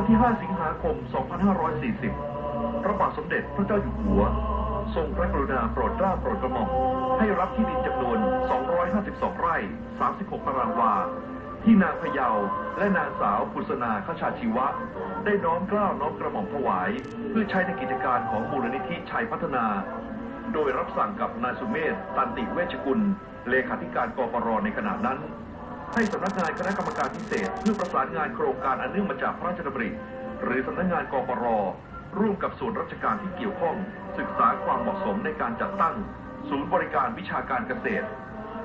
วันที่ 5 สิงหาคม 2540 พระบาทสมเด็จพระเจ้าอยู่หัวทรงพระกรุณาโปรดเกล้าโปรดกระหม่อมให้รับที่ดินจำนวน 252 ไร่ 36 ตารางวาที่นางพะเยาและนางสาวปุษณาคชาชีวะได้น้อมเกล้าน้อมกระหม่อมถวายเพื่อใช้ในกิจการของมูลนิธิชัยพัฒนาโดยรับสั่งกับนายสุเมธ ตันติเวชกุลเลขาธิการกปร.ในขณะนั้นให้สำนักงานคณะกรรมการพิเศษเพื่อประสานงานโครงการอันเนื่องมาจากพระราชดำริหรือสำนักงานกปร.ร่วมกับส่วนราชการที่เกี่ยวข้องศึกษาความเหมาะสมในการจัดตั้งศูนย์บริการวิชาการเกษตร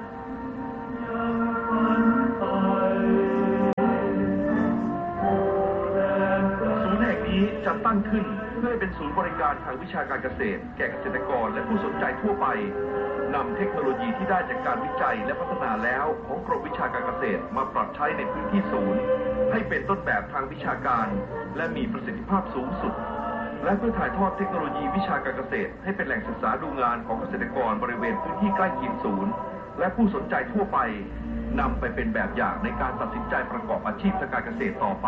ศูนย์แห่งนี้จัดตั้งขึ้นเพื่อเป็นศูนย์บริการทางวิชาการเกษตรแก่เกษตรกรและผู้สนใจทั่วไปนำเทคโนโลยีที่ได้จากการวิจัยและพัฒนาแล้วของกรมวิชาการเกษตรมาปรับใช้ในพื้นที่ศูนย์ให้เป็นต้นแบบทางวิชาการและมีประสิทธิภาพสูงสุดและเพื่อถ่ายทอดเทคโนโลยีวิชาการเกษตรให้เป็นแหล่งศึกษาดูงานของเกษตรกรบริเวณพื้นที่ใกล้เคียงศูนย์และผู้สนใจทั่วไปนำไปเป็นแบบอย่างในการตัดสินใจประกอบอาชีพทางการเกษตรต่อไป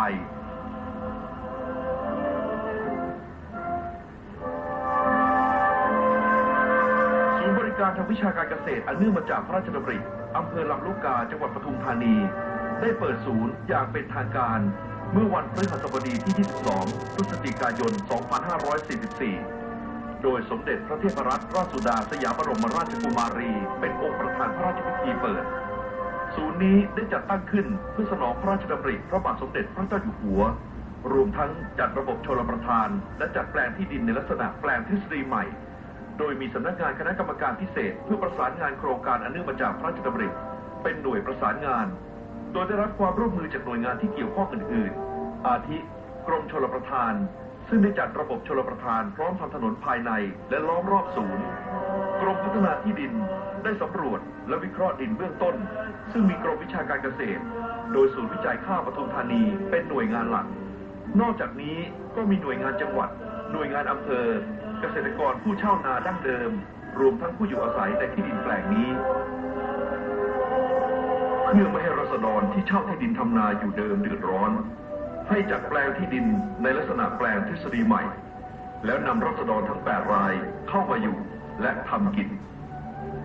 ศูนย์บริการทางวิชาการเกษตรอันเนื่องมาจากพระราชดำริอำเภอลำลูกกาจังหวัดปทุมธานีได้เปิดศูนย์อย่างเป็นทางการเมื่อวันพฤหัสบดีที่ 22 พฤศจิกายน 2544 โดยสมเด็จพระเทพรัตนราชสุดาสยามบรมราชกุมารีเป็นองค์ประธานพระราชพิธีเปิดศูนย์นี้ได้จัดตั้งขึ้นเพื่อสนองพระราชดำริพระบาทสมเด็จพระเจ้าอยู่หัวรวมทั้งจัดระบบชลประทานและจัดแปลงที่ดินในลักษณะแปลงทฤษฎีใหม่โดยมีสำนักงานคณะกรรมการพิเศษเพื่อประสานงานโครงการอันเนื่องมาจากพระราชดำริเป็นหน่วยประสานงานโดยได้รับความร่วมมือจากหน่วยงานที่เกี่ยวข้องอื่นๆอาทิกรมชลประทานซึ่งได้จัดระบบชลประทานพร้อมทำถนนภายในและล้อมรอบศูนย์กรมพัฒนาที่ดินได้สำรวจและวิเคราะห์ดินเบื้องต้นซึ่งมีกรมวิชาการเกษตรโดยศูนย์วิจัยข้าวปทุมธานีเป็นหน่วยงานหลักนอกจากนี้ก็มีหน่วยงานจังหวัดหน่วยงานอำเภอเกษตรกรผู้เช่านาดั้งเดิมรวมทั้งผู้อยู่อาศัยในที่ดินแปลงนี้เพื่อไม่ให้ราษฎรที่เช่าที่ดินทำนาอยู่เดิมเดือดร้อนให้จัดแปลงที่ดินในลักษณะแปลงทฤษฎีใหม่แล้วนำราษฎรทั้ง8 รายเข้ามาอยู่และทำกิน